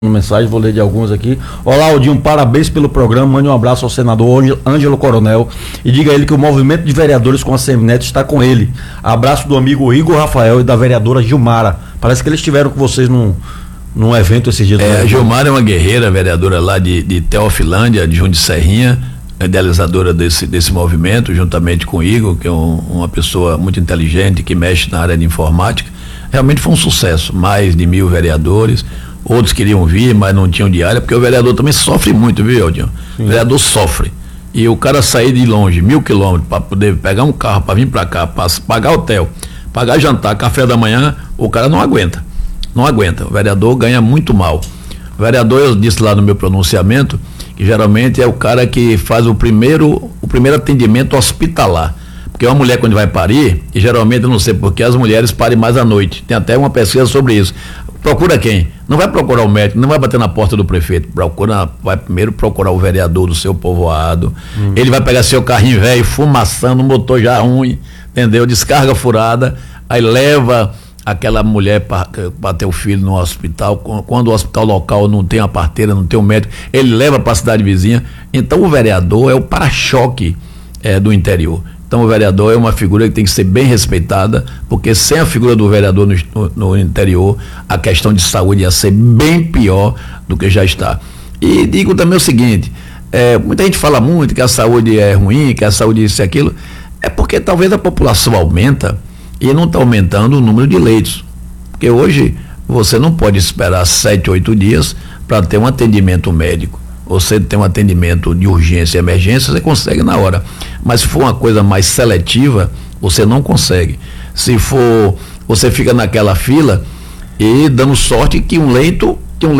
mensagem, vou ler de alguns aqui. Olá, Aldinho, parabéns pelo programa, mande um abraço ao senador Ângelo Coronel e diga a ele que o movimento de vereadores com a Semineto está com ele. Abraço do amigo Igor Rafael e da vereadora Gilmara. Parece que eles estiveram com vocês num evento esses dias. A Gilmara é uma guerreira, vereadora lá de Teofilândia, de João de Serrinha, idealizadora desse movimento, juntamente com o Igor, que é uma pessoa muito inteligente, que mexe na área de informática. Realmente foi um sucesso, mais de 1.000 vereadores. Outros queriam vir, mas não tinham diária, porque o vereador também sofre muito, viu, Aldinho? O vereador sofre. E o cara sair de longe, 1.000 quilômetros, para poder pegar um carro, para vir para cá, para pagar hotel, pagar jantar, café da manhã, o cara não aguenta. Não aguenta. O vereador ganha muito mal. O vereador, eu disse lá no meu pronunciamento, que geralmente é o cara que faz o primeiro atendimento hospitalar. Porque uma mulher, quando vai parir, e geralmente, eu não sei porque, as mulheres parem mais à noite. Tem até uma pesquisa sobre isso. Procura quem? Não vai procurar o médico, não vai bater na porta do prefeito. Vai primeiro procurar o vereador do seu povoado. Ele vai pegar seu carrinho velho, fumaçando, motor já ruim, entendeu? Descarga furada, aí leva aquela mulher para ter o filho no hospital. Quando o hospital local não tem a parteira, não tem o médico, ele leva para a cidade vizinha. Então o vereador é o para-choque do interior. Então o vereador é uma figura que tem que ser bem respeitada, porque sem a figura do vereador no interior, a questão de saúde ia ser bem pior do que já está. E digo também o seguinte, muita gente fala muito que a saúde é ruim, que a saúde isso e aquilo, é porque talvez a população aumenta e não está aumentando o número de leitos. Porque hoje você não pode esperar 7, 8 dias para ter um atendimento médico. Você tem um atendimento de urgência e emergência, você consegue na hora. Mas se for uma coisa mais seletiva, você não consegue. Se for, você fica naquela fila e dando sorte que um leite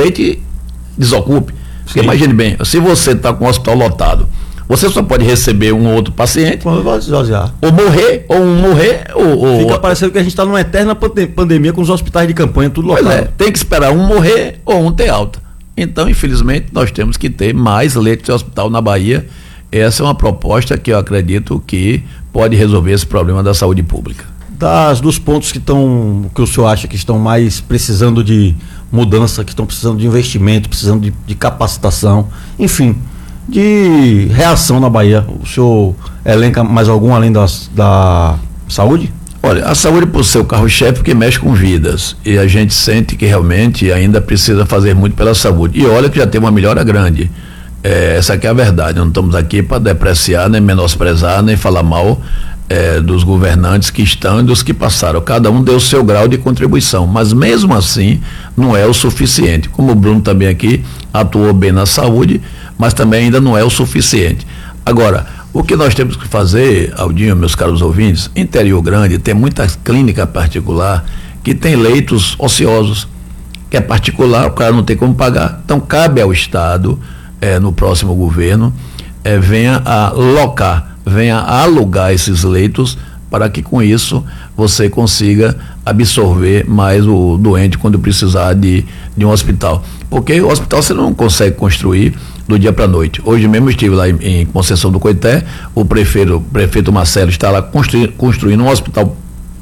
desocupe. Porque imagine bem, se você está com o hospital lotado, você só pode receber um ou outro paciente, ou morrer, ou fica parecendo que a gente está numa eterna pandemia com os hospitais de campanha, tudo lotado. Tem que esperar um morrer ou um ter alta. Então, infelizmente, nós temos que ter mais leitos de hospital na Bahia. Essa é uma proposta que eu acredito que pode resolver esse problema da saúde pública. Dos pontos que o senhor acha que estão mais precisando de mudança, que estão precisando de investimento, precisando de capacitação, enfim, de reação na Bahia, o senhor elenca mais algum além da saúde? Olha, a saúde por ser o carro-chefe, porque mexe com vidas, e a gente sente que realmente ainda precisa fazer muito pela saúde, e olha que já tem uma melhora grande. Essa aqui é a verdade, não estamos aqui para depreciar, nem menosprezar, nem falar mal dos governantes que estão e dos que passaram. Cada um deu o seu grau de contribuição, mas mesmo assim não é o suficiente. Como o Bruno também aqui atuou bem na saúde, mas também ainda não é o suficiente. Agora, o que nós temos que fazer, Aldinho, meus caros ouvintes, interior grande, tem muita clínica particular que tem leitos ociosos, que é particular, o cara não tem como pagar. Então cabe ao Estado, no próximo governo, venha a locar, venha a alugar esses leitos, para que com isso você consiga absorver mais o doente quando precisar de um hospital. Porque o hospital você não consegue construir do dia para a noite. Hoje mesmo eu estive lá em Conceição do Coité, o prefeito Marcelo está lá construindo um hospital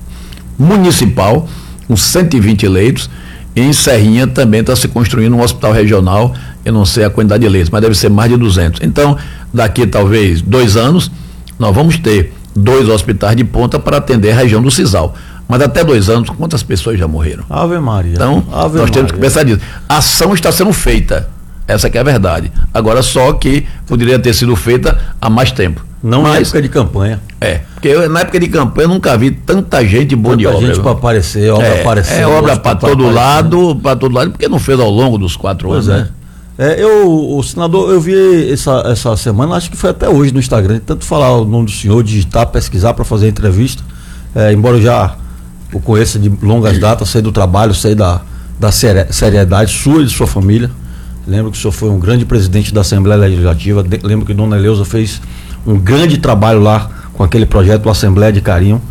municipal com 120 leitos, e em Serrinha também está se construindo um hospital regional, eu não sei a quantidade de leitos, mas deve ser mais de 200. Então, daqui talvez 2 anos, nós vamos ter 2 hospitais de ponta para atender a região do Cisal. Mas até 2 anos, quantas pessoas já morreram? Ave Maria. Então, nós temos que pensar nisso. A ação está sendo feita. Essa que é a verdade. Agora, só que poderia ter sido feita há mais tempo. Não na época de campanha. Porque na época de campanha eu nunca vi tanta gente boa de obra. Tanta gente para aparecer, obra aparecendo. Obra para todo lado, porque não fez ao longo dos 4 anos, né? O senador, eu vi essa semana, acho que foi até hoje no Instagram, tanto falar o nome do senhor, digitar, pesquisar para fazer a entrevista, embora eu já o conheça de longas datas, sei do trabalho, sei da seriedade sua e de sua família. Lembro que o senhor foi um grande presidente da Assembleia Legislativa, lembro que Dona Eleusa fez um grande trabalho lá com aquele projeto Assembleia de Carinho,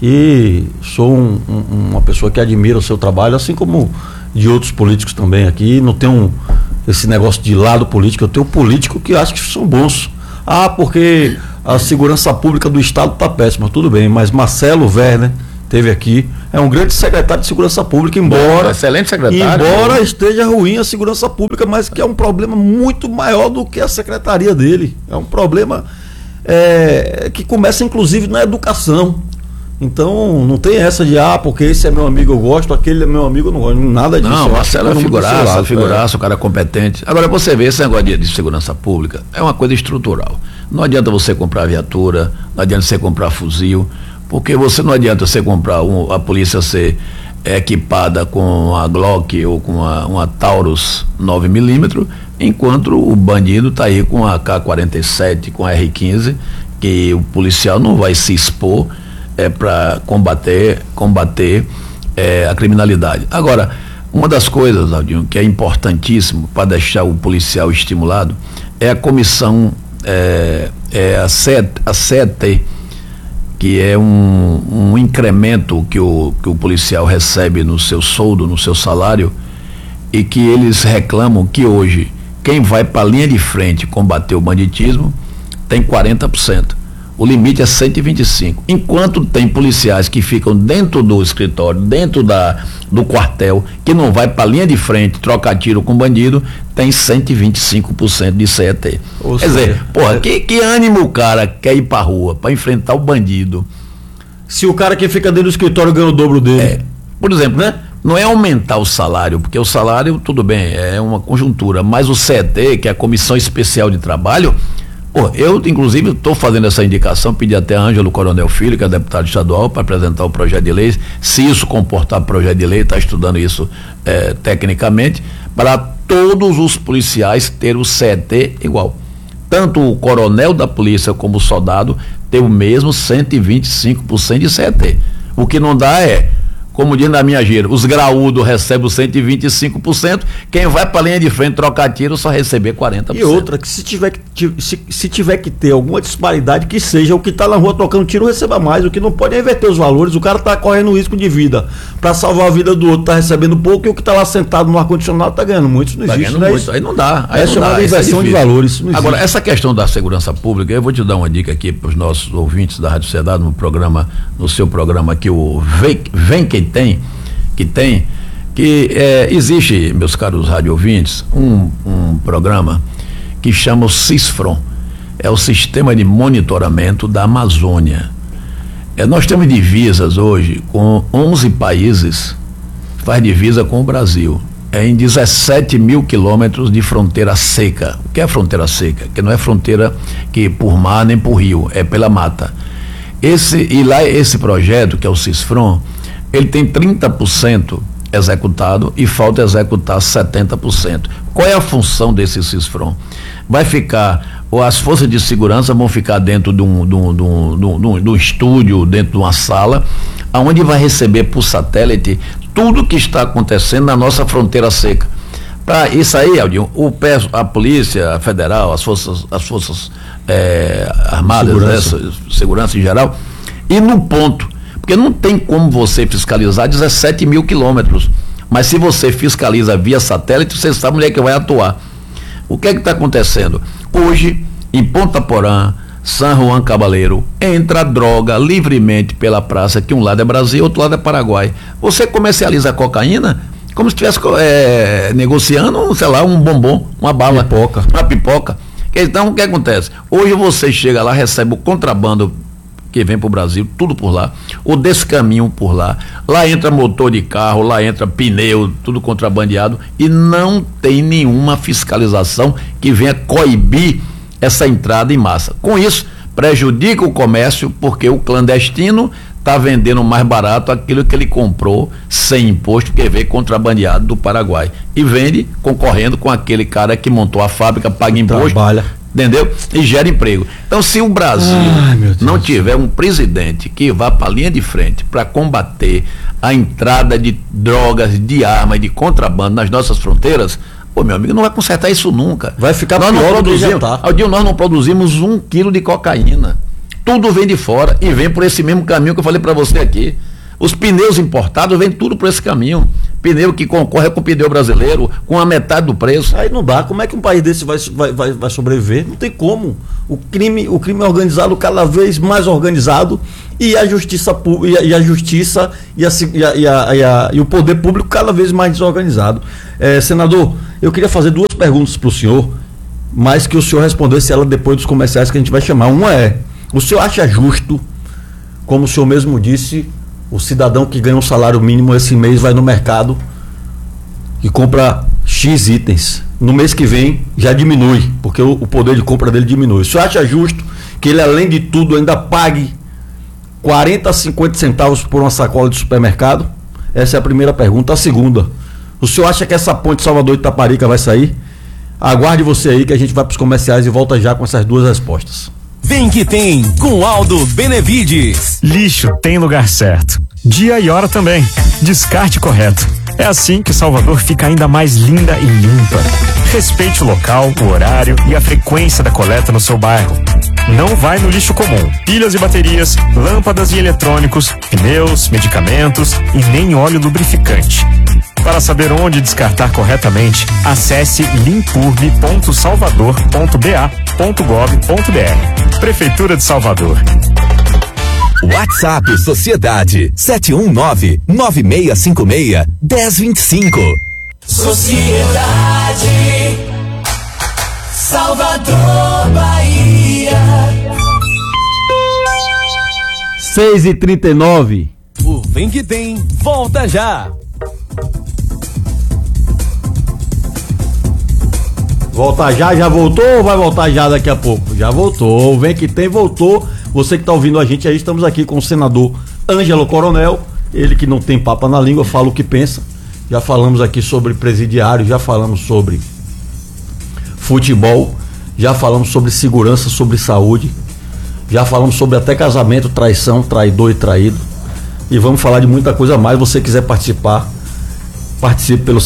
e sou uma pessoa que admira o seu trabalho, assim como de outros políticos também aqui. Não tenho esse negócio de lado político, eu tenho político que acho que são bons. Porque a segurança pública do Estado está péssima, tudo bem, mas Marcelo Werner esteve aqui, é um grande secretário de segurança pública, embora excelente secretário, embora esteja ruim a segurança pública, mas que é um problema muito maior do que a secretaria dele. É um problema que começa inclusive na educação. Então não tem essa de porque esse é meu amigo, eu gosto, aquele é meu amigo, eu não gosto, nada disso. Não, Marcelo é figuraça, o cara é competente. Agora você vê, esse negócio de segurança pública é uma coisa estrutural. Não adianta você comprar viatura, não adianta você comprar fuzil, porque não adianta você comprar a polícia ser equipada com a Glock ou com uma Taurus 9mm, enquanto o bandido está aí com a AK-47, com a R15, que o policial não vai se expor para combater a criminalidade. Agora, uma das coisas, Aldinho, que é importantíssimo para deixar o policial estimulado é a comissão, a CET, que é um incremento que o policial recebe no seu soldo, no seu salário, e que eles reclamam que hoje quem vai para a linha de frente combater o banditismo tem 40%. O limite é 125. Enquanto tem policiais que ficam dentro do escritório, dentro do quartel, que não vai para a linha de frente trocar tiro com bandido, tem 125% de CET. Quer dizer, que ânimo o cara quer ir para a rua para enfrentar o bandido? Se o cara que fica dentro do escritório ganha o dobro dele. Por exemplo, né? Não é aumentar o salário, porque o salário, tudo bem, é uma conjuntura, mas o CET, que é a Comissão Especial de Trabalho, eu, inclusive, estou fazendo essa indicação, pedi até a Ângelo Coronel Filho, que é deputado estadual, para apresentar o projeto de lei. Se isso comportar projeto de lei, está estudando isso tecnicamente, para todos os policiais ter o CET igual. Tanto o coronel da polícia como o soldado ter o mesmo 125% de CET. O que não dá como diz na minha gíria, os graúdos recebem os 125%, quem vai para a linha de frente trocar tiro só receber 40%. E outra, que se tiver que ter alguma disparidade, que seja o que está na rua trocando tiro receba mais, o que não pode é inverter os valores, o cara está correndo risco de vida para salvar a vida do outro, está recebendo pouco, e o que está lá sentado no ar-condicionado está ganhando muito. Isso não existe, né? Muito. Aí não dá. É chamada inversão de valores. Agora, essa questão da segurança pública, eu vou te dar uma dica aqui para os nossos ouvintes da Rádio Sociedade, no seu programa aqui, o Vem Quem Tem, existe, meus caros rádio ouvintes, um programa que chama o CISFRON, é o Sistema de Monitoramento da Amazônia. Nós temos divisas hoje com 11 países, faz divisa com o Brasil, em 17 mil quilômetros de fronteira seca. O que é fronteira seca? Que não é fronteira que por mar nem por rio, é pela mata. Esse projeto, que é o CISFRON, ele tem 30% executado e falta executar 70%. Qual é a função desse CISFRON? Vai ficar, ou as forças de segurança vão ficar dentro de um estúdio, dentro de uma sala, onde vai receber por satélite tudo que está acontecendo na nossa fronteira seca. Para isso aí, Aldinho, a Polícia Federal, as forças armadas, segurança em geral, e no ponto. Porque não tem como você fiscalizar 17 mil quilômetros, mas se você fiscaliza via satélite, você sabe onde é que vai atuar. O que é que está acontecendo? Hoje, em Ponta Porã, San Juan Cabaleiro, entra droga livremente pela praça, que um lado é Brasil, outro lado é Paraguai. Você comercializa cocaína como se estivesse negociando, sei lá, um bombom, uma bala, uma pipoca. Então, o que acontece? Hoje você chega lá, recebe o contrabando que vem para o Brasil, tudo por lá, o descaminho por lá entra motor de carro, lá entra pneu, tudo contrabandeado, e não tem nenhuma fiscalização que venha coibir essa entrada em massa. Com isso, prejudica o comércio, porque o clandestino está vendendo mais barato aquilo que ele comprou sem imposto, que veio contrabandeado do Paraguai, e vende concorrendo com aquele cara que montou a fábrica, paga imposto, trabalha, entendeu? E gera emprego. Então, se o Brasil não tiver um presidente que vá para a linha de frente para combater a entrada de drogas, de armas e de contrabando nas nossas fronteiras, meu amigo, não vai consertar isso nunca. Vai ficar pior do que já tá. Nós não produzimos 1 quilo de cocaína. Tudo vem de fora e vem por esse mesmo caminho que eu falei para você aqui. Os pneus importados vêm tudo por esse caminho. Pneu que concorre com o pneu brasileiro, com a metade do preço. Aí não dá. Como é que um país desse vai sobreviver? Não tem como. O crime organizado cada vez mais organizado e a justiça e o poder público cada vez mais desorganizado. Senador, eu queria fazer duas perguntas para o senhor, mas que o senhor respondesse ela depois dos comerciais que a gente vai chamar. Uma o senhor acha justo, como o senhor mesmo disse, o cidadão que ganha um salário mínimo esse mês vai no mercado e compra X itens. No mês que vem já diminui, porque o poder de compra dele diminui. O senhor acha justo que ele, além de tudo, ainda pague 40 a 50 centavos por uma sacola de supermercado? Essa é a primeira pergunta. A segunda, o senhor acha que essa ponte Salvador-Itaparica vai sair? Aguarde você aí que a gente vai para os comerciais e volta já com essas duas respostas. Vem que tem com Aldo Benevides. Lixo tem lugar certo. Dia e hora também. Descarte correto. É assim que Salvador fica ainda mais linda e limpa. Respeite o local, o horário e a frequência da coleta no seu bairro. Não vai no lixo comum. Pilhas e baterias, lâmpadas e eletrônicos, pneus, medicamentos e nem óleo lubrificante. Para saber onde descartar corretamente, acesse limpurbe.salvador.ba.gov.br. Prefeitura de Salvador. WhatsApp Sociedade 719-9656-1025. Sociedade Salvador, Bahia. 6h39. O Vem que Tem volta já. Volta já voltou ou vai voltar já daqui a pouco? Já voltou, Vem que Tem, voltou. Você que está ouvindo a gente aí, estamos aqui com o senador Ângelo Coronel, ele que não tem papa na língua, fala o que pensa. Já falamos aqui sobre presidiário, já falamos sobre futebol, já falamos sobre segurança, sobre saúde, já falamos sobre até casamento, traição, traidor e traído. E vamos falar de muita coisa mais. Se você quiser participar, participe pelo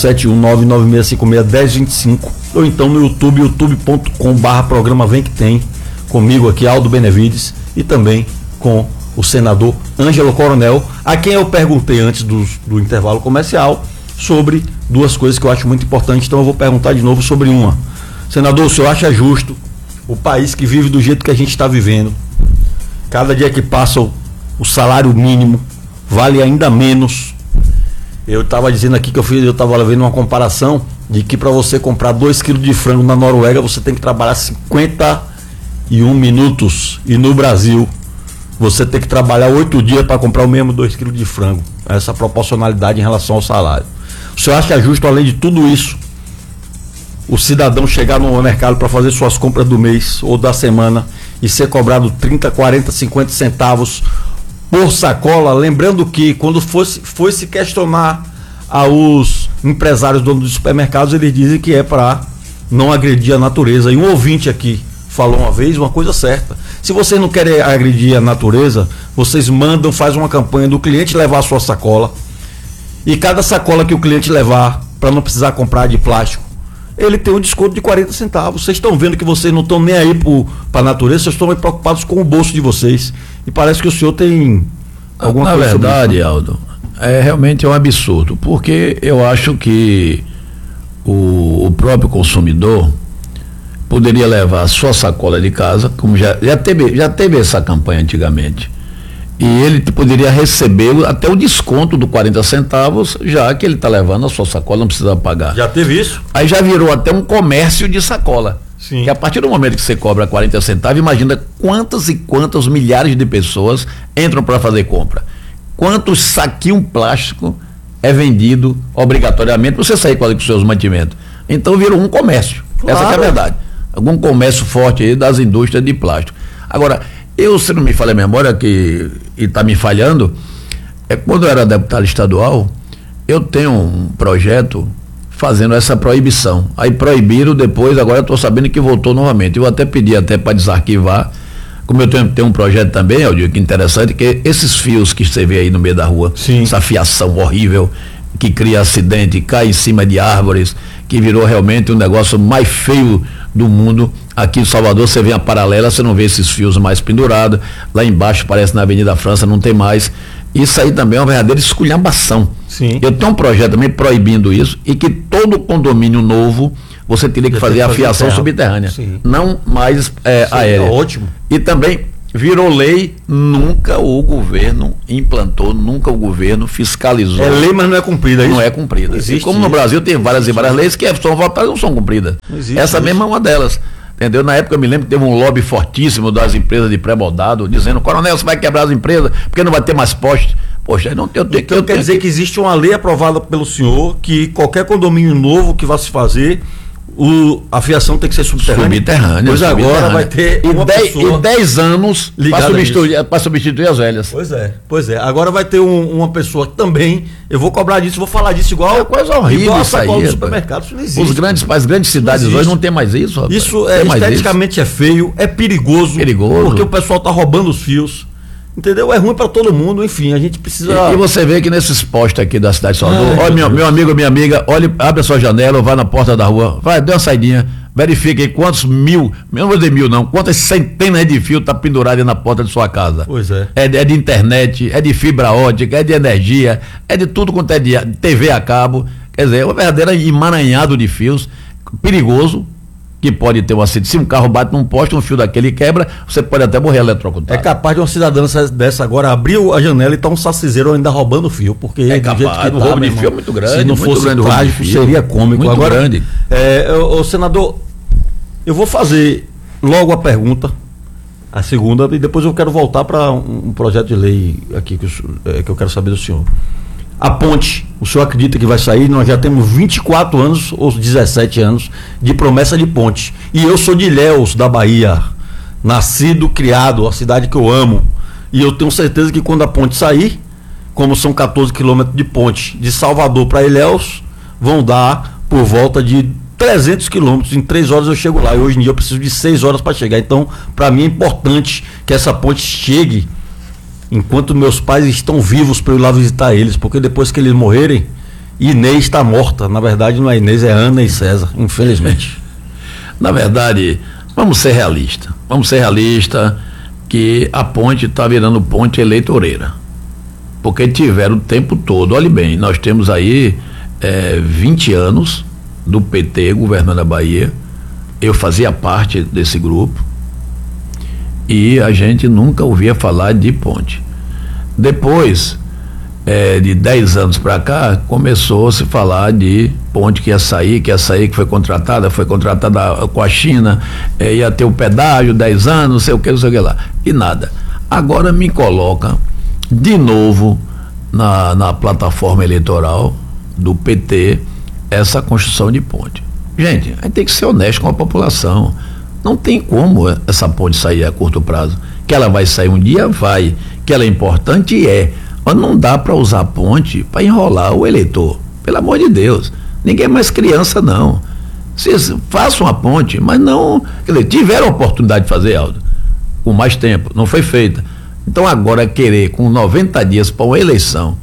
71996561025 ou então no YouTube, youtube.com/programa Vem que Tem, comigo aqui, Aldo Benevides, e também com o senador Ângelo Coronel, a quem eu perguntei antes do intervalo comercial sobre duas coisas que eu acho muito importantes. Então eu vou perguntar de novo sobre uma. Senador, o senhor acha justo o país que vive do jeito que a gente está vivendo, cada dia que passa o salário mínimo vale ainda menos? Eu estava dizendo aqui que eu estava vendo uma comparação de que para você comprar 2 quilos de frango na Noruega você tem que trabalhar 51 minutos, e no Brasil você tem que trabalhar 8 dias para comprar o mesmo 2 quilos de frango. Essa proporcionalidade em relação ao salário. O senhor acha justo, além de tudo isso, o cidadão chegar no mercado para fazer suas compras do mês ou da semana e ser cobrado 30, 40, 50 centavos por sacola? Lembrando que quando foi se questionar aos empresários donos de supermercados, eles dizem que é para não agredir a natureza. E um ouvinte aqui falou uma vez uma coisa certa: se vocês não querem agredir a natureza, vocês faz uma campanha do cliente levar a sua sacola, e cada sacola que o cliente levar, para não precisar comprar de plástico, ele tem um desconto de 40 centavos. Vocês estão vendo que vocês não estão nem aí para a natureza, vocês estão preocupados com o bolso de vocês. E parece que o senhor tem alguma coisa sobre isso. Na verdade, Aldo, realmente é um absurdo, porque eu acho que o próprio consumidor poderia levar a sua sacola de casa, como já teve essa campanha antigamente, e ele poderia receber até o desconto do 40 centavos, já que ele está levando a sua sacola, não precisa pagar. Já teve isso? Aí já virou até um comércio de sacola. Sim. Que a partir do momento que você cobra 40 centavos, imagina quantas e quantas milhares de pessoas entram para fazer compra. Quantos saquinhos plástico é vendido obrigatoriamente para você sair com os seus mantimentos. Então virou um comércio. Claro. Essa que é a verdade. Algum comércio forte aí das indústrias de plástico. Agora, se não me falha a memória, e está me falhando, quando eu era deputado estadual, eu tenho um projeto fazendo essa proibição. Aí proibiram depois, agora eu estou sabendo que voltou novamente. Eu até pedi para desarquivar, como eu tenho um projeto também, Aldir, que interessante, que esses fios que você vê aí no meio da rua, sim, essa fiação horrível, que cria acidente, cai em cima de árvores, que virou realmente um negócio mais feio do mundo. Aqui em Salvador você vê a paralela, você não vê esses fios mais pendurados, lá embaixo parece na Avenida França, não tem mais. Isso aí também é uma verdadeira esculhambação. Sim. Eu tenho um projeto também proibindo isso e que todo condomínio novo você teria que fazer a fiação subterrânea. Sim. Não mais aérea. É ótimo. E também virou lei, nunca o governo implantou, nunca o governo fiscalizou. É lei, mas não é cumprida. Não é cumprida. Existe, e como no Brasil tem várias e várias leis que são votadas e não são cumpridas. Essa mesma é uma delas. Entendeu? Na época eu me lembro que teve um lobby fortíssimo das empresas de pré-moldado, dizendo: Coronel, você vai quebrar as empresas porque não vai ter mais poste. Poxa, não tem. Então quer dizer que existe uma lei aprovada pelo senhor que qualquer condomínio novo que vá se fazer, a fiação tem que ser subterrânea. Pois agora vai ter uma pessoa 10 anos para substituir as velhas. Pois é. Agora vai ter uma pessoa que também, eu vou cobrar disso, vou falar disso igual. É coisa horrível igual isso aí. Do supermercado, isso não existe. As grandes cidades hoje não tem mais isso, rapaz. Isso esteticamente é feio, é perigoso. Porque o pessoal tá roubando os fios. Entendeu? É ruim para todo mundo, enfim, a gente precisa. E você vê que nesses postes aqui da cidade de Salvador, olha, meu amigo, minha amiga, olha, abre a sua janela, vai na porta da rua, vai, dê uma saidinha, verifique aí quantos não vou dizer mil não, quantas centenas de fios tá pendurado aí na porta de sua casa. Pois é. É de internet, é de fibra ótica, é de energia, é de tudo quanto é de TV a cabo, quer dizer, é um verdadeiro emaranhado de fios, perigoso, que pode ter um acidente. Se um carro bate num poste, um fio daquele quebra, você pode até morrer eletrocutado. É capaz de uma cidadã dessa agora abrir a janela e tá um saciseiro ainda roubando fio, porque é capaz, o roubo de fio é muito grande. Se não fosse trágico, seria cômico. Muito agora, grande. O senador, eu vou fazer logo a pergunta, a segunda, e depois eu quero voltar para um projeto de lei aqui que eu quero saber do senhor. A ponte, o senhor acredita que vai sair? Nós já temos 24 anos ou 17 anos de promessa de ponte. E eu sou de Ilhéus, da Bahia, nascido, criado, a cidade que eu amo. E eu tenho certeza que quando a ponte sair, como são 14 quilômetros de ponte de Salvador para Ilhéus, vão dar por volta de 300 quilômetros. Em 3 horas eu chego lá. E hoje em dia eu preciso de 6 horas para chegar. Então, para mim é importante que essa ponte chegue enquanto meus pais estão vivos, para eu ir lá visitar eles, porque depois que eles morrerem, Inês está morta. Na verdade não é Inês, é Ana e César, infelizmente. Na verdade, vamos ser realistas que a ponte está virando ponte eleitoreira, porque tiveram o tempo todo, olhe bem, nós temos aí 20 anos do PT governando a Bahia, eu fazia parte desse grupo, e a gente nunca ouvia falar de ponte. Depois de 10 anos para cá, começou a se falar de ponte que ia sair, que foi contratada com a China, ia ter o pedágio, 10 anos, não sei o que lá, e nada. Agora me coloca de novo na plataforma eleitoral do PT essa construção de ponte. Gente, a gente tem que ser honesto com a população. Não tem como essa ponte sair a curto prazo. Que ela vai sair um dia, vai. Que ela é importante, mas não dá para usar a ponte para enrolar o eleitor. Pelo amor de Deus. Ninguém é mais criança, não. Vocês façam a ponte, mas não. Quer dizer, tiveram a oportunidade de fazer, Aldo, com mais tempo, não foi feita. Então agora querer, com 90 dias para uma eleição,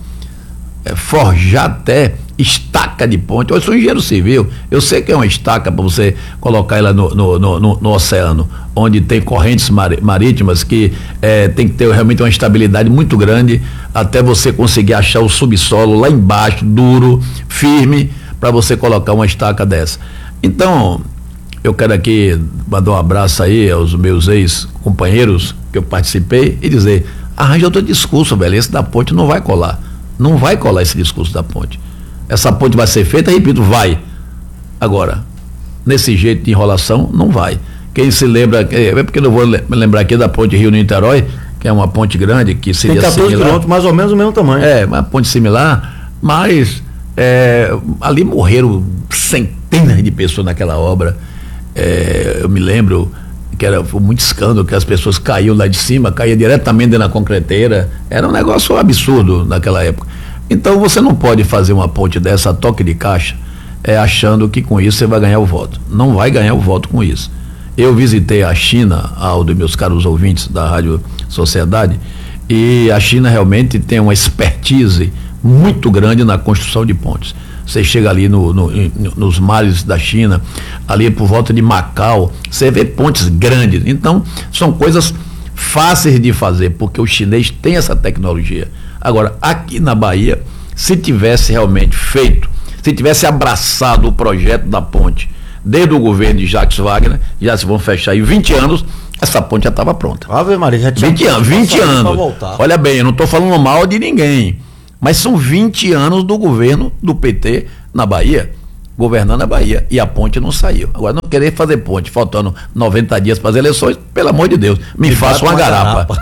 forjar até estaca de ponte. Eu sou engenheiro civil, eu sei que é uma estaca para você colocar ela no oceano, onde tem correntes marítimas que tem que ter realmente uma estabilidade muito grande até você conseguir achar o subsolo lá embaixo, duro, firme, para você colocar uma estaca dessa. Então, eu quero aqui mandar um abraço aí aos meus ex-companheiros que eu participei e dizer: arranja outro discurso, velho, esse da ponte não vai colar. Não vai colar esse discurso da ponte. Essa ponte vai ser feita, repito, vai. Agora, nesse jeito de enrolação, não vai. Quem se lembra, porque eu não vou me lembrar aqui da ponte Rio-Niterói, que é uma ponte grande, que seria tem 14 quilômetros, mais ou menos o mesmo tamanho. Uma ponte similar, mas ali morreram centenas de pessoas naquela obra. Eu me lembro que foi muito escândalo, que as pessoas caíam lá de cima, caíam diretamente dentro da concreteira. Era um negócio absurdo naquela época. Então você não pode fazer uma ponte dessa a toque de caixa, achando que com isso você vai ganhar o voto. Não vai ganhar o voto com isso. Eu visitei a China, Aldo e meus caros ouvintes da Rádio Sociedade, e a China realmente tem uma expertise muito grande na construção de pontes. Você chega ali nos mares da China, ali por volta de Macau, você vê pontes grandes. Então, são coisas fáceis de fazer, porque o chinês tem essa tecnologia. Agora, aqui na Bahia, se tivesse realmente feito, se tivesse abraçado o projeto da ponte desde o governo de Jacques Wagner, já se vão fechar aí 20 anos, essa ponte já estava pronta. Ave Maria, já tinha 20 anos. Olha bem, eu não estou falando mal de ninguém, mas são 20 anos do governo do PT na Bahia, governando a Bahia, e a ponte não saiu. Agora, não querer fazer ponte, faltando 90 dias para as eleições, pelo amor de Deus, me faça uma garapa.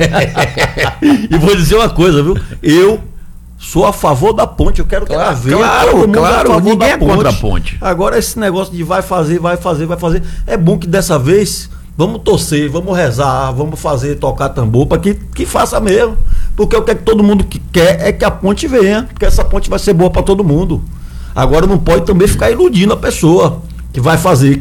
E vou dizer uma coisa, viu? Eu sou a favor da ponte, eu quero que ela venha. Claro, ninguém é contra a ponte. Agora, esse negócio de vai fazer, é bom que dessa vez vamos torcer, vamos rezar, vamos fazer, tocar tambor para que faça mesmo. Porque o que todo mundo quer é que a ponte venha, porque essa ponte vai ser boa para todo mundo. Agora não pode também ficar iludindo a pessoa que vai fazer.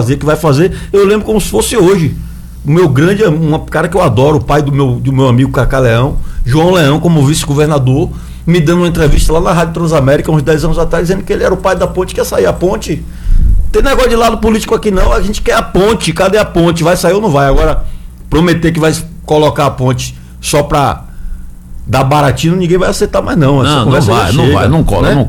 Eu lembro como se fosse hoje. O meu grande, um cara que eu adoro, o pai do meu amigo Cacá Leão, João Leão, como vice-governador, me dando uma entrevista lá na Rádio Transamérica, uns 10 anos atrás, dizendo que ele era o pai da ponte, que ia sair a ponte. Tem negócio de lado político aqui não, a gente quer a ponte, cadê a ponte? Vai sair ou não vai? Agora, prometer que vai colocar a ponte só pra dar baratinho, ninguém vai aceitar mais não. Não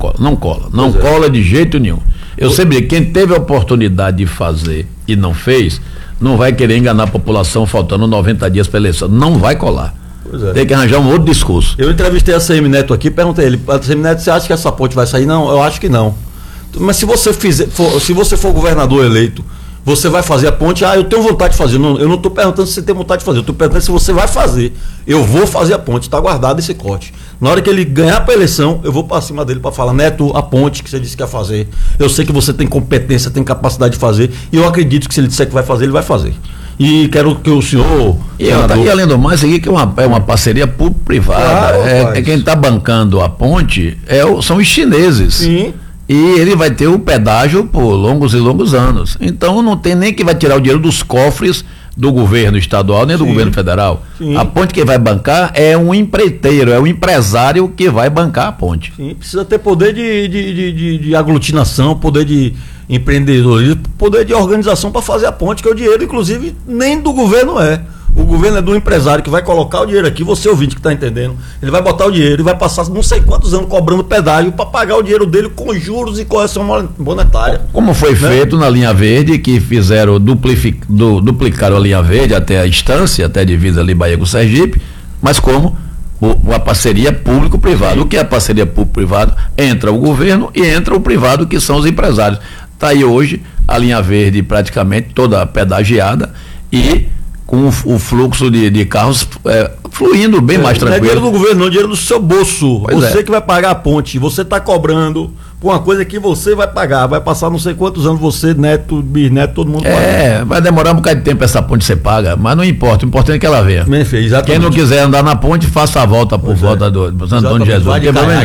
cola de jeito nenhum. Eu sempre digo, quem teve a oportunidade de fazer e não fez, não vai querer enganar a população faltando 90 dias para eleição, não vai colar. Tem que arranjar um outro discurso. Eu entrevistei a CM Neto aqui, perguntei ele, a CM Neto, você acha que essa ponte vai sair? Não, eu acho que não. Mas se você for governador eleito, você vai fazer a ponte? Eu tenho vontade de fazer. Eu não estou perguntando se você tem vontade de fazer, eu estou perguntando se você vai fazer. Eu vou fazer a ponte, está guardado esse corte. Na hora que ele ganhar para a eleição, eu vou para cima dele para falar, Neto, a ponte que você disse que ia fazer, eu sei que você tem competência, tem capacidade de fazer, e eu acredito que se ele disser que vai fazer, ele vai fazer. E quero que o senhor... E além do mais, isso aqui que é uma parceria público-privada. Claro, quem está bancando a ponte são os chineses. Sim. E ele vai ter o pedágio por longos e longos anos. Então não tem nem que vai tirar o dinheiro dos cofres do governo estadual, nem do governo federal. Sim. A ponte que vai bancar é um empreiteiro, é um empresário que vai bancar a ponte. Sim, precisa ter poder de aglutinação, poder de empreendedorismo, poder de organização para fazer a ponte, que é o dinheiro, inclusive, nem do governo é. O governo é do empresário que vai colocar o dinheiro aqui, você ouvinte que está entendendo, ele vai botar o dinheiro e vai passar não sei quantos anos cobrando pedágio para pagar o dinheiro dele com juros e correção monetária. Como foi feito na linha verde, que fizeram, duplicaram a linha verde até a estância, até a divisa ali Bahia com Sergipe, mas como uma parceria público-privada. O que é a parceria público-privada? Entra o governo e entra o privado, que são os empresários. Está aí hoje a linha verde praticamente toda pedagiada e com o fluxo de carros fluindo bem mais tranquilo. Não é dinheiro do governo, não, é dinheiro do seu bolso. Você que vai pagar a ponte, você está cobrando por uma coisa que você vai pagar, vai passar não sei quantos anos, você, neto, bisneto, todo mundo paga. Vai demorar um bocado de tempo essa ponte ser paga, mas não importa, o importante é que ela venha. Quem não quiser andar na ponte, faça a volta por volta do Santo Antônio de Jesus.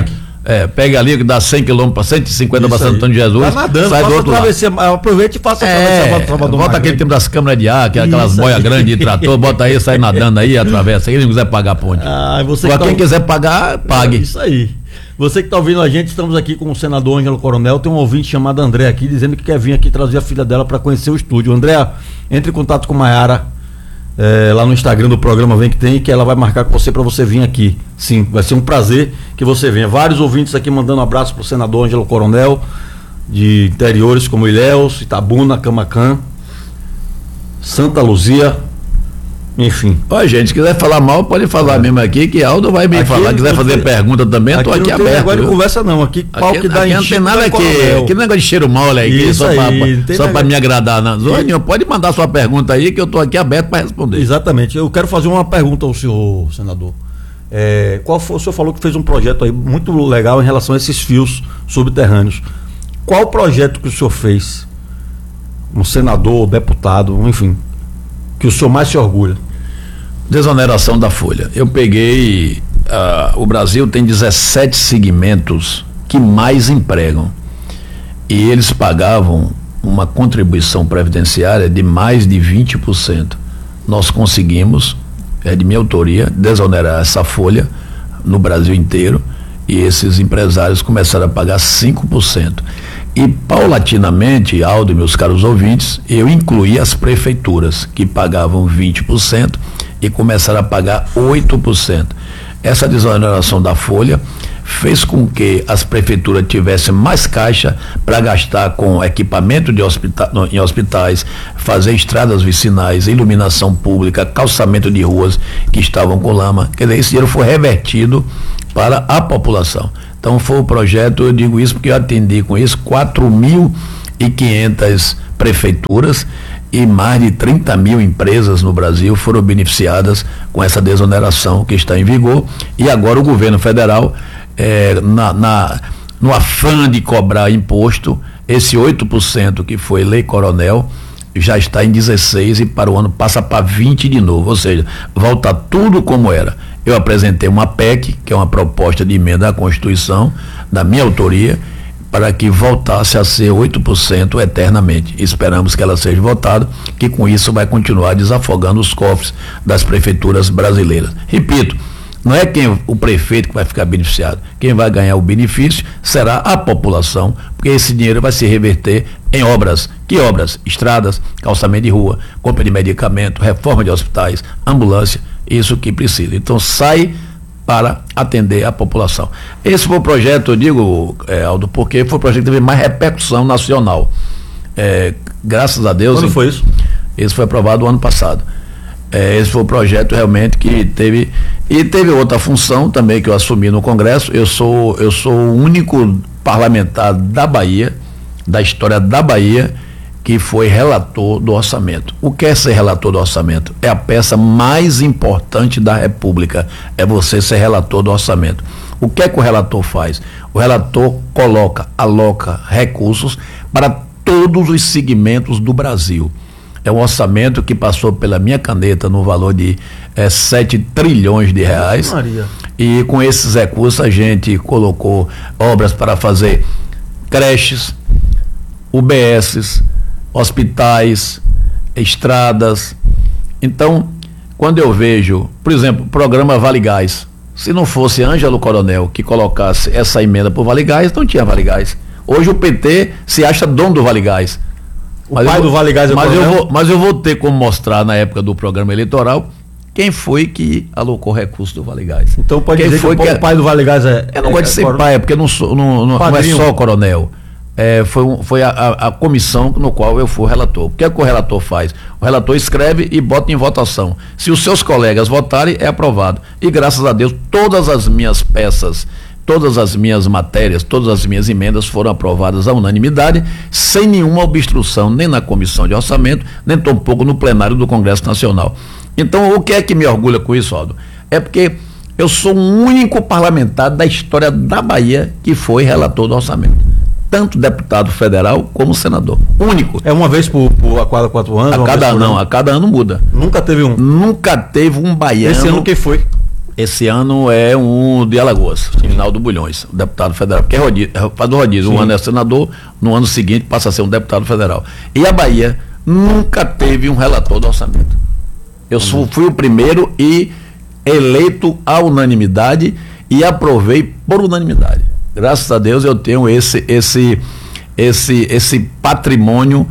Pega ali, que dá 100 km para 150 para Santo Antônio de Jesus. Tá nadando, sai do outro lado. Aproveite e faça a travessia. Bota aquele tempo das câmeras de ar, aquelas boias grandes de trator, bota aí, sai nadando aí, atravessa. Quem não quiser pagar a ponte. Quem quiser pagar, pague. Isso aí. Você que está ouvindo a gente, estamos aqui com o senador Ângelo Coronel. Tem um ouvinte chamado André aqui, dizendo que quer vir aqui trazer a filha dela para conhecer o estúdio. André, entre em contato com a Mayara. Lá no Instagram do programa Vem Que Tem, que ela vai marcar com você para você vir aqui. Sim, vai ser um prazer que você venha. Vários ouvintes aqui mandando um abraço pro senador Ângelo Coronel, de interiores como Ilhéus, Itabuna, Camacan, Santa Luzia, enfim. Gente, se quiser falar mal, pode falar mesmo aqui, que Aldo vai me falar. Quiser fazer pergunta também, eu tô aqui aberto. Agora não conversa não, aqui pau que dá em não tem nada aqui, que negócio de cheiro mole aí, só para me agradar. Não. Pode mandar sua pergunta aí, que eu tô aqui aberto para responder. Exatamente, eu quero fazer uma pergunta ao senhor, senador. O senhor falou que fez um projeto aí muito legal em relação a esses fios subterrâneos. Qual o projeto que o senhor fez, um senador, deputado, enfim, que o senhor mais se orgulha? Desoneração da folha. Eu peguei, o Brasil tem 17 segmentos que mais empregam e eles pagavam uma contribuição previdenciária de mais de 20%. Nós conseguimos, de minha autoria, desonerar essa folha no Brasil inteiro e esses empresários começaram a pagar 5%. E paulatinamente, Aldo e meus caros ouvintes, eu incluí as prefeituras que pagavam 20% e começaram a pagar 8%. Essa desoneração da folha fez com que as prefeituras tivessem mais caixa para gastar com equipamento em hospitais, fazer estradas vicinais, iluminação pública, calçamento de ruas que estavam com lama. Quer dizer, esse dinheiro foi revertido para a população. Então foi o projeto, eu digo isso porque eu atendi com isso 4.500 prefeituras e mais de 30 mil empresas no Brasil foram beneficiadas com essa desoneração que está em vigor. E agora o governo federal, no afã de cobrar imposto, esse 8% que foi Lei Coronel já está em 16 e para o ano passa para 20 de novo, ou seja, volta tudo como era. Eu apresentei uma PEC, que é uma proposta de emenda à Constituição, da minha autoria, para que voltasse a ser 8% eternamente. Esperamos que ela seja votada, que com isso vai continuar desafogando os cofres das prefeituras brasileiras. Repito, não é o prefeito que vai ficar beneficiado. Quem vai ganhar o benefício será a população, porque esse dinheiro vai se reverter em obras. Que obras? Estradas, calçamento de rua, compra de medicamento, reforma de hospitais, ambulância, isso que precisa. Então sai para atender a população. Esse foi o projeto, eu digo, Aldo, porque foi o projeto que teve mais repercussão nacional. Graças a Deus. Quando foi isso? Esse foi aprovado o ano passado. Esse foi o projeto realmente que teve. E teve outra função também que eu assumi no Congresso. Eu sou o único parlamentar da Bahia, da história da Bahia, que foi relator do orçamento. O que é ser relator do orçamento? É a peça mais importante da República, é você ser relator do orçamento. O que é que o relator faz? O relator aloca recursos para todos os segmentos do Brasil. É um orçamento que passou pela minha caneta no valor de 7 trilhões de reais. Maria. E com esses recursos a gente colocou obras para fazer creches, UBSs, hospitais, estradas. Então, quando eu vejo, por exemplo, o programa Vale Gás, se não fosse Ângelo Coronel que colocasse essa emenda por Vale Gás, não tinha Vale Gás. Hoje o PT se acha dono do Vale Gás. Do Vale Gás é mas eu vou ter como mostrar na época do programa eleitoral quem foi que alocou recursos do Vale Gás. Então pode dizer que o pai do Vale Gás eu não gosto de ser pai, porque não é só coronel. Foi a comissão no qual eu fui relator. O que é que o relator faz? O relator escreve e bota em votação. Se os seus colegas votarem, é aprovado. E graças a Deus, todas as minhas peças, todas as minhas matérias, todas as minhas emendas foram aprovadas à unanimidade, sem nenhuma obstrução, nem na comissão de orçamento, nem tampouco no plenário do Congresso Nacional. Então, o que é que me orgulha com isso, Aldo? É porque eu sou o único parlamentar da história da Bahia que foi relator do orçamento. Tanto deputado federal como senador. Único. É uma vez a cada 4 anos? A cada ano muda. Nunca teve um? Nunca teve um baiano. Esse ano quem foi? Esse ano é um de Alagoas, Rinaldo Bulhões, deputado federal, porque faz o rodízio. Um ano é senador, no ano seguinte passa a ser um deputado federal. E a Bahia nunca teve um relator do orçamento. Eu fui o primeiro e eleito à unanimidade e aprovei por unanimidade. Graças a Deus eu tenho esse patrimônio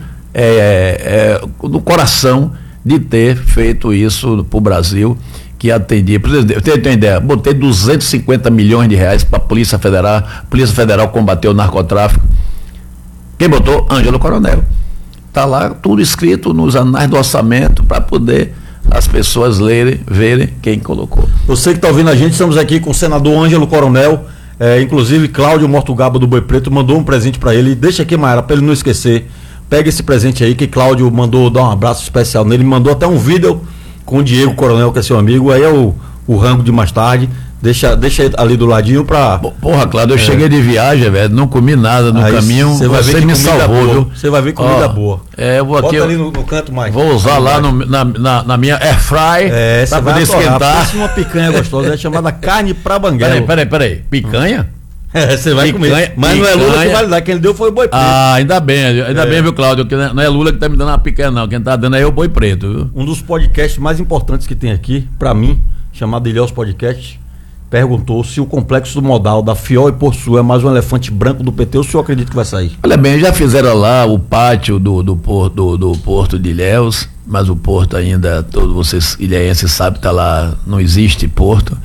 no coração de ter feito isso para o Brasil, que atendia. Eu tenho uma ideia, botei 250 milhões de reais para a Polícia Federal combater o narcotráfico. Quem botou? Ângelo Coronel. Está lá tudo escrito nos anais do orçamento para poder as pessoas lerem, verem quem colocou. Você que está ouvindo a gente, estamos aqui com o senador Ângelo Coronel. Inclusive Cláudio Mortugaba do Boi Preto mandou um presente para ele. Deixa aqui, Mayara, para ele não esquecer. Pega esse presente aí que Cláudio mandou dar um abraço especial nele. Mandou até um vídeo com o Diego Coronel, que é seu amigo. Aí é o rango de mais tarde. Deixa ali do ladinho pra. Porra, Cláudio, eu cheguei de viagem, velho, não comi nada no caminho. Você me salvou, viu? Você vai ver comida boa. Eu vou aqui. Bota ali no canto mais. Vou usar lá na minha air fry pra poder esquentar. Uma picanha gostosa, é chamada carne pra banguela. Peraí. Picanha? Você vai comer. Mas não é Lula que vai dar, quem deu foi o Boi Preto. Ainda bem, viu, Cláudio? Que não é Lula que tá me dando uma picanha, não. Quem tá dando é o Boi Preto, viu? Um dos podcasts mais importantes que tem aqui, pra mim, chamado Ilhéus Podcast, perguntou se o complexo modal da FIOL e Porto Sul é mais um elefante branco do PT. O senhor acredita que vai sair? Olha bem, já fizeram lá o pátio do Porto de Ilhéus, mas o Porto ainda, todos vocês ilhéenses sabem, tá lá, não existe Porto.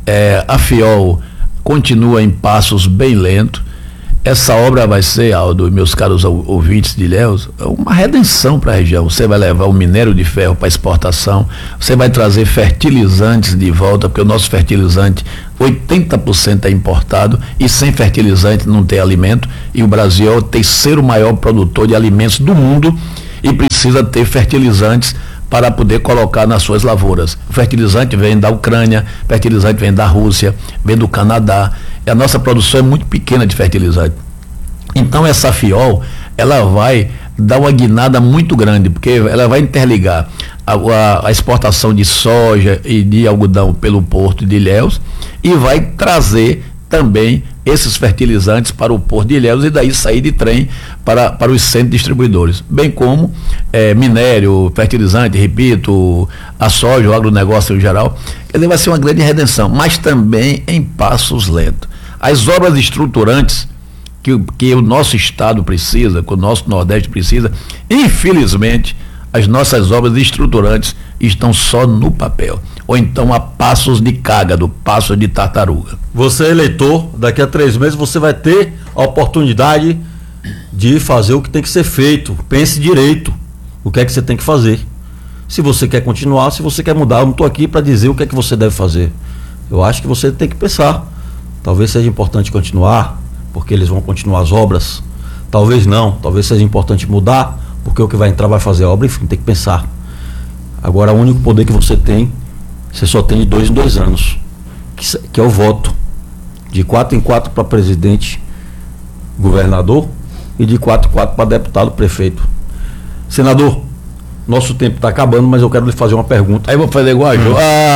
A FIOL continua em passos bem lentos. Essa obra vai ser, Aldo, meus caros ouvintes de Ilhéus, uma redenção para a região. Você vai levar o minério de ferro para exportação, você vai trazer fertilizantes de volta, porque o nosso fertilizante 80% é importado e sem fertilizante não tem alimento, e o Brasil é o terceiro maior produtor de alimentos do mundo e precisa ter fertilizantes para poder colocar nas suas lavouras. O fertilizante vem da Ucrânia, fertilizante vem da Rússia, vem do Canadá. E a nossa produção é muito pequena de fertilizante. Então essa FIOL, ela vai dar uma guinada muito grande, porque ela vai interligar a exportação de soja e de algodão pelo porto de Ilhéus e vai trazer também esses fertilizantes para o porto de Ilhéus e daí sair de trem para os centros distribuidores, bem como minério, fertilizante, repito, a soja, o agronegócio em geral. Quer dizer, vai ser uma grande redenção, mas também em passos lentos. As obras estruturantes que o nosso estado precisa, que o nosso Nordeste precisa, infelizmente, as nossas obras estruturantes estão só no papel, ou então a passos de cágado, passos de tartaruga. Você, eleitor, daqui a 3 meses você vai ter a oportunidade de fazer o que tem que ser feito. Pense direito o que é que você tem que fazer. Se você quer continuar, se você quer mudar, eu não estou aqui para dizer o que é que você deve fazer. Eu acho que você tem que pensar. Talvez seja importante continuar, porque eles vão continuar as obras. Talvez não, talvez seja importante mudar, porque o que vai entrar vai fazer a obra, enfim, tem que pensar. Agora, o único poder que você tem, você só tem de 2 em 2 anos, que é o voto. De 4 em 4 para presidente, governador, e de 4 em 4 para deputado, prefeito. Senador, nosso tempo está acabando, mas eu quero lhe fazer uma pergunta. Aí eu vou fazer igual a Jô.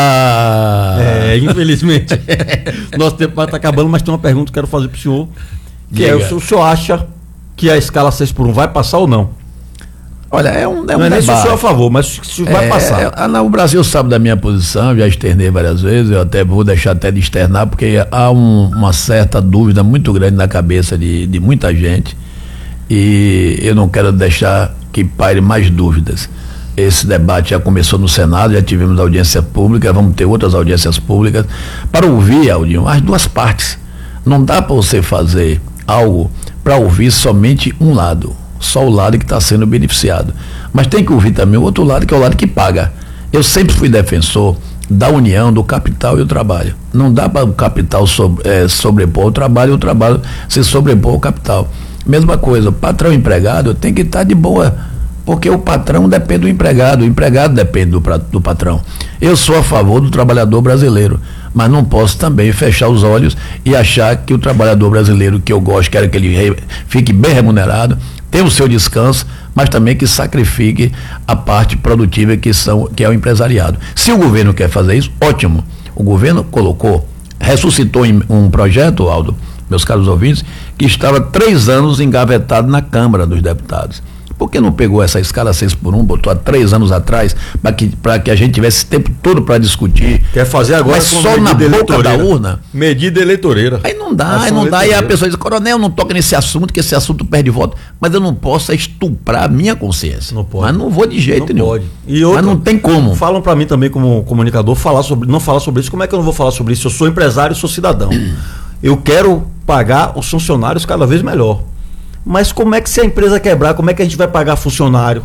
Infelizmente. Nosso tempo vai estar acabando, mas tem uma pergunta que eu quero fazer para o senhor. Que é, o senhor acha que a escala 6x1 vai passar ou não? Olha, é um não é nem se o senhor é a favor, mas se vai passar. O Brasil sabe da minha posição, já externei várias vezes, eu até vou deixar até de externar, porque há uma certa dúvida muito grande na cabeça de muita gente, e eu não quero deixar que paire mais dúvidas. Esse debate já começou no Senado, já tivemos audiência pública, vamos ter outras audiências públicas, para ouvir, Aldinho, as duas partes. Não dá para você fazer algo para ouvir somente um lado, só o lado que está sendo beneficiado, mas tem que ouvir também o outro lado, que é o lado que paga. Eu sempre fui defensor da união do capital e o trabalho. Não dá para o capital sobrepor o trabalho e o trabalho se sobrepor ao capital. Mesma coisa, o patrão e empregado tem que estar de boa, porque o patrão depende do empregado, o empregado depende do patrão. Eu sou a favor do trabalhador brasileiro, mas não posso também fechar os olhos e achar que o trabalhador brasileiro, que eu gosto, quero que ele fique bem remunerado, tenha o seu descanso, mas também que sacrifique a parte produtiva que é o empresariado. Se o governo quer fazer isso, ótimo. O governo ressuscitou um projeto, Aldo, meus caros ouvintes, que estava 3 anos engavetado na Câmara dos Deputados. Por que não pegou essa escala 6x1, botou há 3 anos atrás, para que a gente tivesse esse tempo todo para discutir? Quer fazer agora mas só na boca da urna? Medida eleitoreira. Aí não dá, e a pessoa diz, coronel, não toca nesse assunto, que esse assunto perde voto, mas eu não posso estuprar a minha consciência. Não pode. Mas não vou de jeito nenhum. Pode. E outra, mas não tem como. Falam para mim também, como comunicador, não falar sobre isso. Como é que eu não vou falar sobre isso? Eu sou empresário e sou cidadão. Eu quero pagar os funcionários cada vez melhor. Mas como é que, se a empresa quebrar, como é que a gente vai pagar funcionário?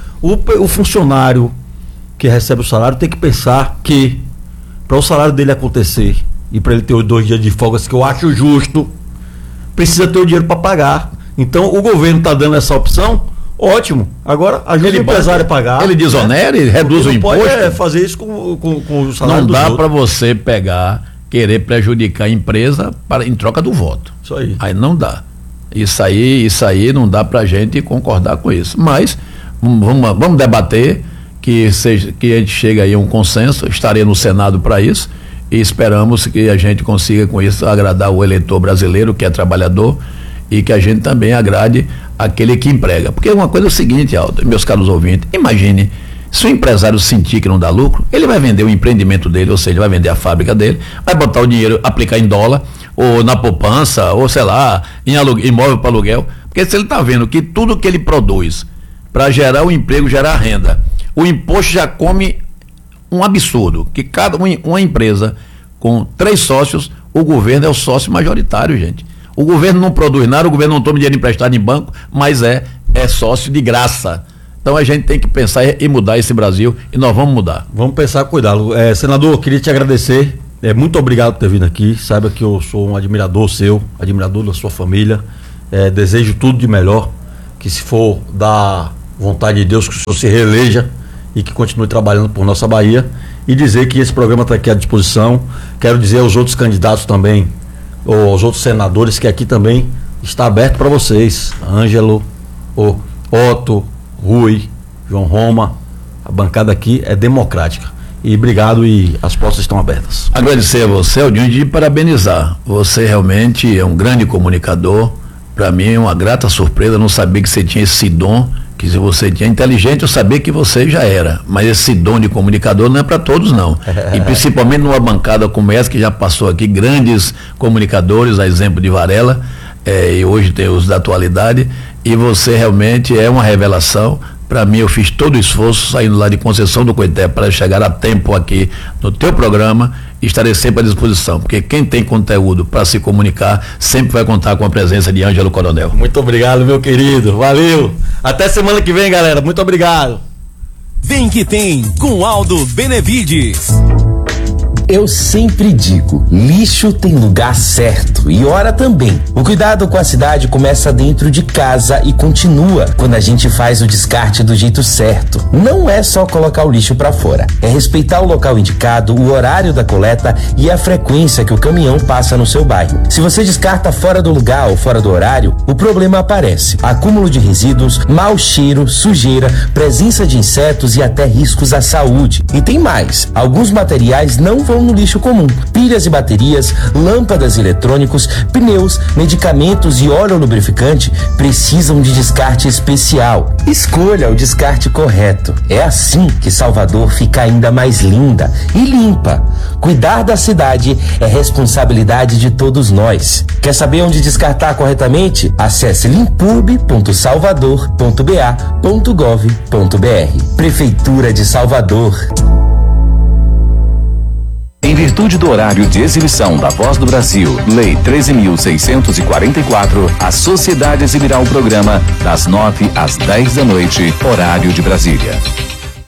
O funcionário que recebe o salário tem que pensar que, para o salário dele acontecer e para ele ter os 2 dias de folga, que eu acho justo, precisa ter o dinheiro para pagar. Então o governo está dando essa opção, ótimo. Agora ajuda o empresário a pagar. Ele desonera, ele reduz o imposto. Pode fazer isso com o salário. Não dá para você querer prejudicar a empresa em troca do voto. Isso aí. Aí não dá. Isso aí não dá pra gente concordar com isso. Mas vamos debater, que a gente chegue aí a um consenso. Estarei no Senado para isso e esperamos que a gente consiga com isso agradar o eleitor brasileiro, que é trabalhador, e que a gente também agrade aquele que emprega. Porque uma coisa é o seguinte, Aldo, meus caros ouvintes, imagine, se o empresário sentir que não dá lucro, ele vai vender o empreendimento dele, ou seja, vai vender a fábrica dele, vai botar o dinheiro, aplicar em dólar, ou na poupança, ou sei lá, em imóvel para aluguel, porque se ele está vendo que tudo que ele produz para gerar o emprego, gerar renda, o imposto já come um absurdo, que uma empresa com 3 sócios, o governo é o sócio majoritário, gente. O governo não produz nada, o governo não toma dinheiro emprestado em banco, mas é sócio de graça. Então a gente tem que pensar e mudar esse Brasil, e nós vamos mudar. Vamos pensar, cuidado. Senador, eu queria te agradecer. Muito obrigado por ter vindo aqui. Saiba que eu sou um admirador seu, admirador da sua família. Desejo tudo de melhor. Que, se for da vontade de Deus, que o senhor se reeleja e que continue trabalhando por nossa Bahia. E dizer que esse programa está aqui à disposição. Quero dizer aos outros candidatos também, ou aos outros senadores, que aqui também está aberto para vocês. Ângelo, Otto, Rui, João Roma. A bancada aqui é democrática. E obrigado, e as portas estão abertas. Agradecer a você, Aldinho, e parabenizar. Você realmente é um grande comunicador. Para mim é uma grata surpresa não saber que você tinha esse dom, que se você tinha inteligente, eu sabia que você já era, mas esse dom de comunicador não é para todos, não. E principalmente numa bancada como essa, que já passou aqui grandes comunicadores, a exemplo de Varela, e hoje tem os da atualidade, e você realmente é uma revelação. Para mim, eu fiz todo o esforço saindo lá de Conceição do Coité para chegar a tempo aqui no teu programa, e estarei sempre à disposição, porque quem tem conteúdo para se comunicar sempre vai contar com a presença de Ângelo Coronel. Muito obrigado, meu querido, valeu, até semana que vem, galera, muito obrigado. Vem que tem com Aldo Benevides. Eu sempre digo, lixo tem lugar certo e hora também. O cuidado com a cidade começa dentro de casa e continua quando a gente faz o descarte do jeito certo. Não é só colocar o lixo pra fora, é respeitar o local indicado, o horário da coleta e a frequência que o caminhão passa no seu bairro. Se você descarta fora do lugar ou fora do horário, o problema aparece. Acúmulo de resíduos, mau cheiro, sujeira, presença de insetos e até riscos à saúde. E tem mais, alguns materiais não vão no lixo comum. Pilhas e baterias, lâmpadas eletrônicos, pneus, medicamentos e óleo lubrificante precisam de descarte especial. Escolha o descarte correto. É assim que Salvador fica ainda mais linda e limpa. Cuidar da cidade é responsabilidade de todos nós. Quer saber onde descartar corretamente? Acesse limpurb.salvador.ba.gov.br. Prefeitura de Salvador. Em virtude do horário de exibição da Voz do Brasil, Lei 13.644, a sociedade exibirá o programa das 9 às 10 da noite, horário de Brasília.